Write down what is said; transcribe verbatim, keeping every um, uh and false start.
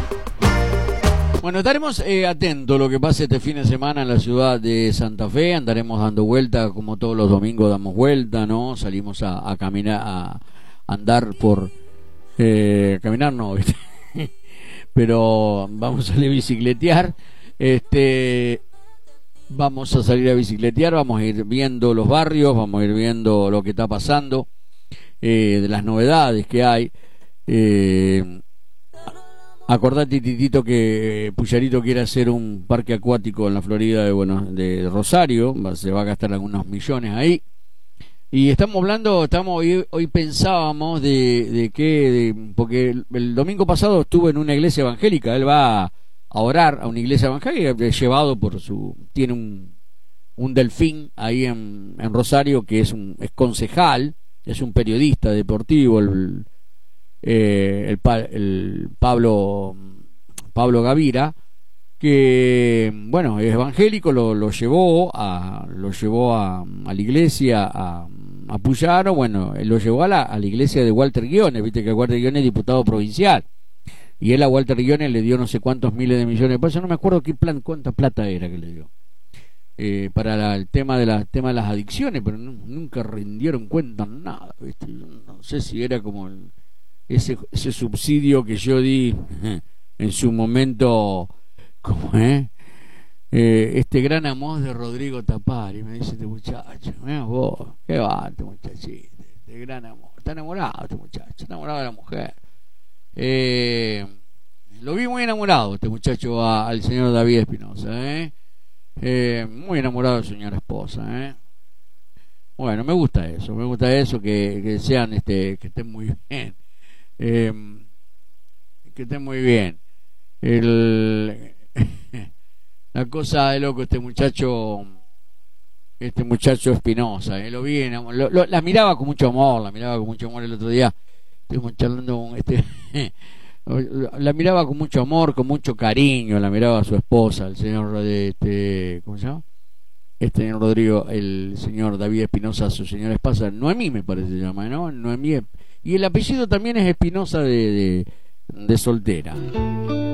Bueno, estaremos eh, atentos a lo que pase este fin de semana en la ciudad de Santa Fe. Andaremos dando vuelta, como todos los domingos damos vuelta, ¿no? Salimos a, a caminar, a andar por... Eh, caminar no, ¿viste? Pero vamos a salir a bicicletear. Este... Vamos a salir a bicicletear, vamos a ir viendo los barrios, vamos a ir viendo lo que está pasando, eh, de las novedades que hay. Eh, acordate, Titito, que Puyarito quiere hacer un parque acuático en la Florida de, bueno, de Rosario, se va a gastar algunos millones ahí. Y estamos hablando, estamos hoy, hoy pensábamos de, de que, de, porque el, el domingo pasado estuve en una iglesia evangélica, él va a a orar a una iglesia evangélica, llevado por su, tiene un, un delfín ahí en, en Rosario, que es un es concejal, es un periodista deportivo, el, eh, el, el Pablo Pablo Gavira, que bueno, es evangélico, lo, lo llevó a lo llevó a, a la iglesia a, a Puyaro, bueno, lo llevó a la, a la iglesia de Walter Guiones, viste que Walter Guiones es diputado provincial. Y él a Walter Guiones le dio no sé cuántos miles de millones de pesos, no me acuerdo qué plan, cuánta plata era que le dio. Eh, para la, el tema de la, tema de las adicciones, pero no, nunca rindieron cuenta nada, ¿viste? No sé si era como el, ese, ese subsidio que yo di en su momento, como eh, eh, este gran amor de Rodrigo Tapari, me dice este muchacho, mirá vos, qué va este muchachito, este gran amor, está enamorado este muchacho, está enamorado de la mujer. Eh, lo vi muy enamorado este muchacho a, al señor David Espinosa, ¿eh? Eh, muy enamorado de su señora esposa, ¿eh? Bueno, me gusta eso, me gusta eso, que, que sean, este, que estén muy bien, eh, que estén muy bien. El, la cosa de loco este muchacho, este muchacho Espinosa, ¿eh? Lo vi, enamor, lo, lo, la miraba con mucho amor, la miraba con mucho amor el otro día. Estuvimos charlando con este la miraba con mucho amor, con mucho cariño, la miraba a su esposa, el señor este, ¿cómo se llama? Este señor Rodrigo, el señor David Espinosa, su señora esposa, Noemí me parece se llama, ¿no? Noemí, y el apellido también es Espinosa de, de, de soltera.